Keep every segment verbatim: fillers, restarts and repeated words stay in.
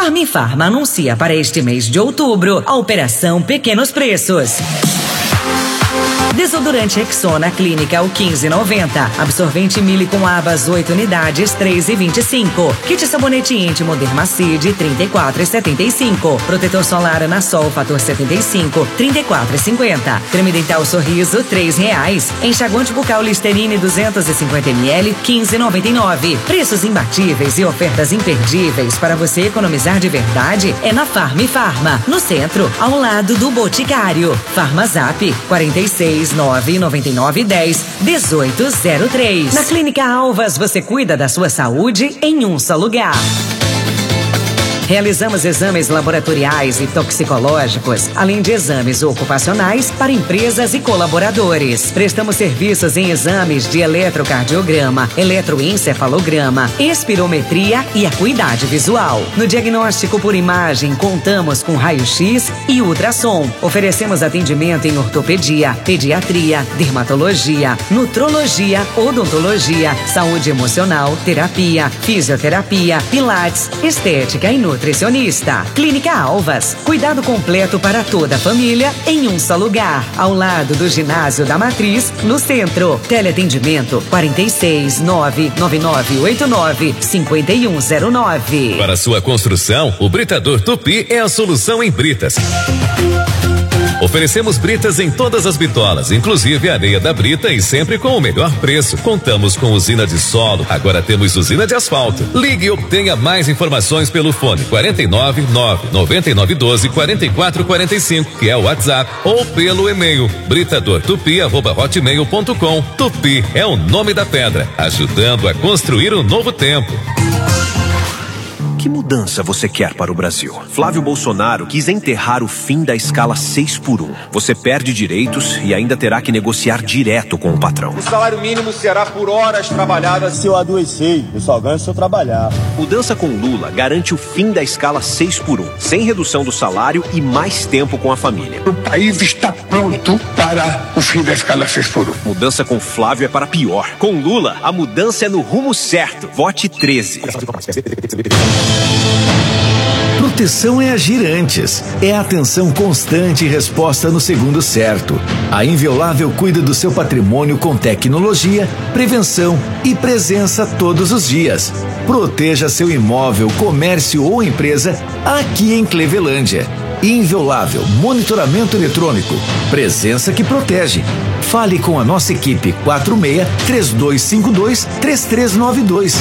Farm Farma anuncia para este mês de outubro a Operação Pequenos Preços. Desodorante Rexona Clínica o quinze e noventa. Absorvente Mille com abas oito unidades três e vinte e cinco. Kit sabonete íntimo Dermacide trinta e quatro e setenta e cinco. Protetor solar Anasol fator setenta e cinco trinta e quatro e cinquenta. Creme dental Sorriso três reais. Enxaguante bucal Listerine duzentos e cinquenta mililitros quinze e noventa e nove. Preços imbatíveis e ofertas imperdíveis para você economizar de verdade é na Farm Farma, no centro, ao lado do Boticário. Farmazap quarenta e seis nove noventa e nove dez dezoito zero três. Na Clínica Alvas você cuida da sua saúde em um só lugar. Realizamos exames laboratoriais e toxicológicos, além de exames ocupacionais para empresas e colaboradores. Prestamos serviços em exames de eletrocardiograma, eletroencefalograma, espirometria e acuidade visual. No diagnóstico por imagem, contamos com raio-x e ultrassom. Oferecemos atendimento em ortopedia, pediatria, dermatologia, nutrologia, odontologia, saúde emocional, terapia, fisioterapia, pilates, estética e nutricionista. Clínica Alvas, cuidado completo para toda a família em um só lugar, ao lado do Ginásio da Matriz, no centro. Teleatendimento quarenta e seis nove nove nove oito nove cinco um zero nove. Para sua construção, o Britador Tupi é a solução em britas. Oferecemos britas em todas as bitolas, inclusive a areia da brita e sempre com o melhor preço. Contamos com usina de solo, agora temos usina de asfalto. Ligue e obtenha mais informações pelo fone quarenta e nove nove noventa e nove doze quarenta e quatro quarenta e cinco, que é o WhatsApp, ou pelo e-mail britadortupi arroba hotmail ponto com. Tupi é o nome da pedra, ajudando a construir um novo tempo. Que mudança você quer para o Brasil? Flávio Bolsonaro quis enterrar o fim da escala seis por um. Você perde direitos e ainda terá que negociar direto com o patrão. O salário mínimo será por horas trabalhadas. Se eu adoecer, eu só ganho se eu trabalhar. Mudança com Lula garante o fim da escala seis por um, sem redução do salário e mais tempo com a família. O país está pronto para o fim da escala seis por um. Mudança com Flávio é para pior. Com Lula, a mudança é no rumo certo. Vote treze. Proteção é agir antes, é atenção constante e resposta no segundo certo. A Inviolável cuida do seu patrimônio com tecnologia, prevenção e presença todos os dias. Proteja seu imóvel, comércio ou empresa aqui em Clevelândia. Inviolável, monitoramento eletrônico, presença que protege. Fale com a nossa equipe quatro seis três dois cinco dois três três nove dois.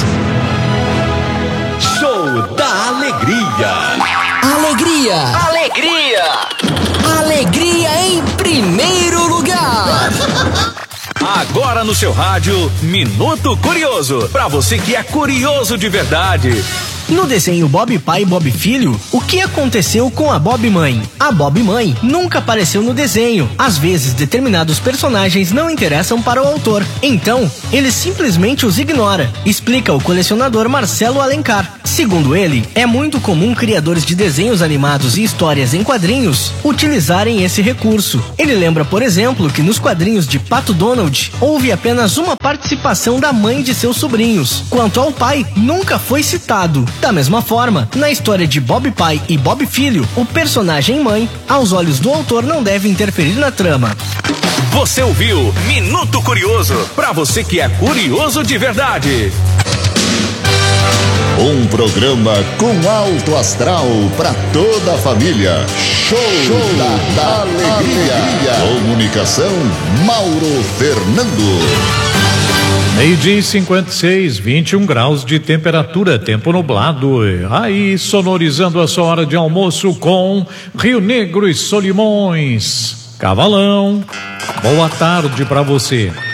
Show da Alegria. Alegria! Alegria! Alegria em primeiro lugar! Agora no seu rádio, Minuto Curioso. Pra você que é curioso de verdade. No desenho Bob Pai e Bob Filho, o que aconteceu com a Bob Mãe? A Bob Mãe nunca apareceu no desenho. Às vezes, determinados personagens não interessam para o autor. Então, ele simplesmente os ignora, explica o colecionador Marcelo Alencar. Segundo ele, é muito comum criadores de desenhos animados e histórias em quadrinhos utilizarem esse recurso. Ele lembra, por exemplo, que nos quadrinhos de Pato Donald, houve apenas uma participação da mãe de seus sobrinhos. Quanto ao pai, nunca foi citado. Da mesma forma, na história de Bob Pai e Bob Filho, o personagem mãe, aos olhos do autor, não deve interferir na trama. Você ouviu Minuto Curioso, pra você que é curioso de verdade. Um programa com alto astral para toda a família. Show, Show da, da alegria. alegria. Comunicação, Mauro Fernando. Meio-dia e cinquenta e seis, vinte e um graus de temperatura, tempo nublado. Aí, sonorizando a sua hora de almoço com Rio Negro e Solimões. Cavalão, boa tarde para você.